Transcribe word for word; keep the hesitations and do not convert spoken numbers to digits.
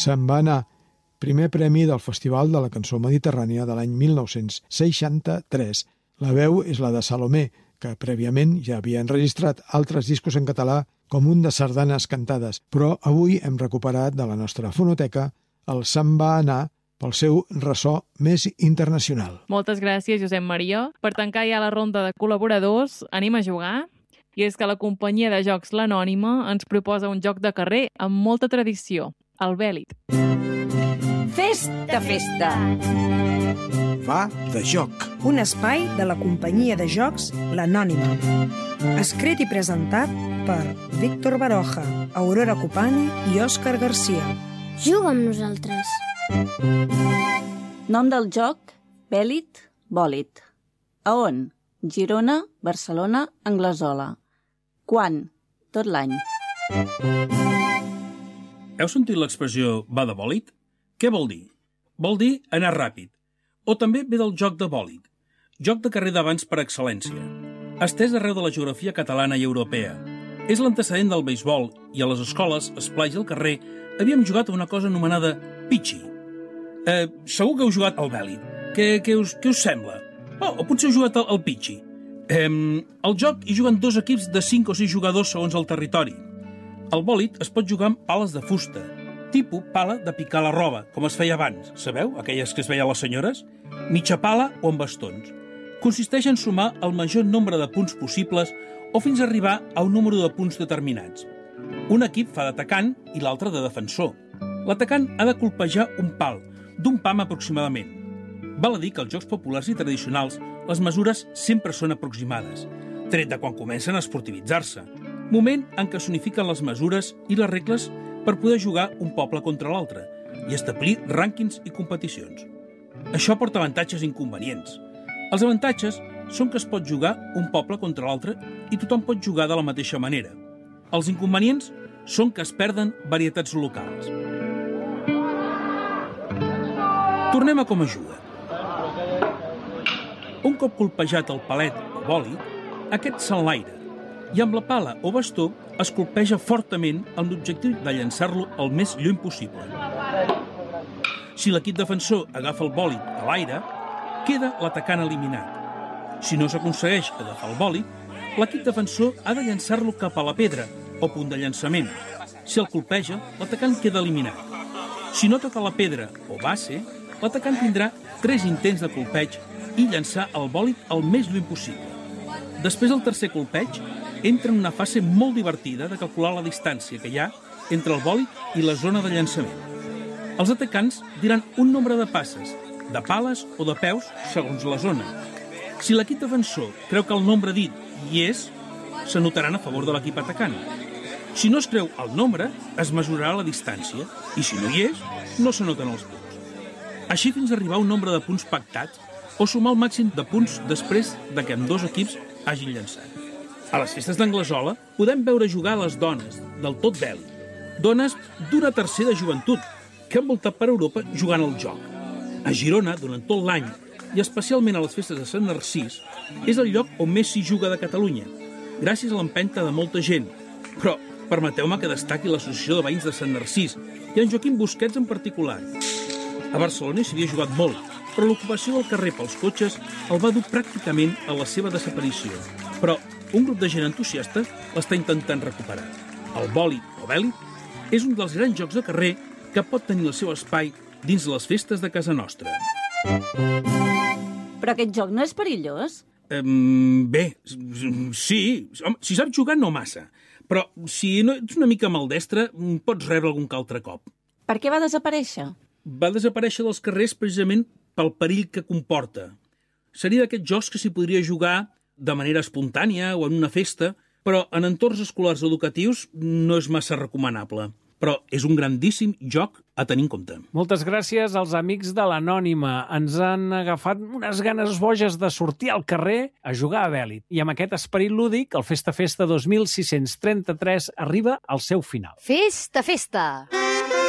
se'n va anar. Primer premi del Festival de la Cançó Mediterrània de l'any mil nou-cents seixanta-tres. La veu és la de Salomé, que prèviament ja havia enregistrat altres discos en català com un de sardanes cantades, però avui hem recuperat de la nostra fonoteca el Se'n va anar pel seu ressò més internacional. Moltes gràcies, Josep Maria. Per tancar ja la ronda de col·laboradors, anem a jugar. I és que la companyia de jocs L'Anònima ens proposa un joc de carrer amb molta tradició, el Bèl·lit. Festa, festa! Va de joc. Un espai de la companyia de jocs L'Anònima. Escrit i presentat per Víctor Baroja, Aurora Copani i Òscar Garcia. Juga amb nosaltres. Nom del joc, Bèl·lit, bòlit. A on? Girona, Barcelona, Anglesola. Quan? Tot l'any. Heu sentit l'expressió va de bòlit? Què vol dir? Vol dir anar ràpid. O també ve del joc de bòlit, joc de carrer d'abans per excel·lència, estès arreu de la geografia catalana i europea. És l'antecedent del beisbol i a les escoles, esplais i al carrer havíem jugat a una cosa anomenada pitxi. Eh, segur que heu jugat al bèl·lit. Què, què, us, què us sembla? Oh, o potser heu jugat al, al pitxi. Eh, al joc hi juguen dos equips de cinc o sis jugadors segons el territori. Al bòlit es pot jugar amb pales de fusta, tipus pala de picar la roba, com es feia abans, sabeu? Aquelles que es feien les senyores? Mitja pala o amb bastons. Consisteix en sumar el major nombre de punts possibles o fins a arribar a un número de punts determinats. Un equip fa d'atacant i l'altre de defensor. L'atacant ha de colpejar un pal, d'un pam aproximadament. Val a dir que als jocs populars i tradicionals les mesures sempre són aproximades, tret de quan comencen a esportivitzar-se, moment en què s'unifiquen les mesures i les regles per poder jugar un poble contra l'altre i establir rànquings i competicions. Això porta avantatges i inconvenients. Els avantatges són que es pot jugar un poble contra l'altre i tothom pot jugar de la mateixa manera. Els inconvenients són que es perden varietats locals. Tornem a com es juga. Un cop colpejat el palet o bòlit, aquest s'enlaira i amb la pala o bastó es colpeja fortament amb l'objectiu de llançar-lo el més lluny possible. Si l'equip defensor agafa el bòlit a l'aire, queda l'atacant eliminat. Si no s'aconsegueix agafar el bòlit, l'equip defensor ha de llançar-lo cap a la pedra o punt de llançament. Si el colpeja, l'atacant queda eliminat. Si no toca la pedra o base, l'atacant tindrà tres intents de colpeig i llançar el bòlit el més lluny possible. Després del tercer colpeig, entra en una fase molt divertida de calcular la distància que hi ha entre el bòlit i la zona de llançament. Els atacants diran un nombre de passes, de pales o de peus, segons la zona. Si l'equip defensor creu que el nombre dit hi és, s'anotaran a favor de l'equip atacant. Si no es creu el nombre, es mesurarà la distància, i si no hi és, no s'anoten els punts. Així fins a arribar a un nombre de punts pactats o sumar el màxim de punts després de que ambdós equips hagin llançat. A les festes d'Anglesola podem veure jugar a les dones, del tot bèl·lit, dones d'una tercera joventut, que han voltat per Europa jugant al joc. A Girona, durant tot l'any, i especialment a les festes de Sant Narcís, és el lloc on més s'hi juga de Catalunya, gràcies a l'empenta de molta gent. Però permeteu-me que destaqui l'Associació de Veïns de Sant Narcís i en Joaquim Busquets en particular. A Barcelona s'hi havia jugat molt, però l'ocupació del carrer pels cotxes el va dur pràcticament a la seva desaparició. Però un grup de gent entusiasta l'està intentant recuperar. El bòlit o bèl·lit és un dels grans jocs de carrer que pot tenir el seu espai dins les festes de casa nostra. Però aquest joc no és perillós? Um, bé, sí. Home, si saps jugar, no massa. Però si no ets una mica maldestre, pots rebre algun que altre cop. Per què va desaparèixer? Va desaparèixer dels carrers precisament pel perill que comporta. Seria d'aquests jocs que s'hi podria jugar de manera espontània o en una festa, però en entorns escolars o educatius no és massa recomanable. Però és un grandíssim joc a tenir en compte. Moltes gràcies als amics de l'Anònima. Ens han agafat unes ganes boges de sortir al carrer a jugar a bèl·lit. I amb aquest esperit lúdic, el Festa Festa dos mil sis-cents trenta-tres arriba al seu final. Festa, festa!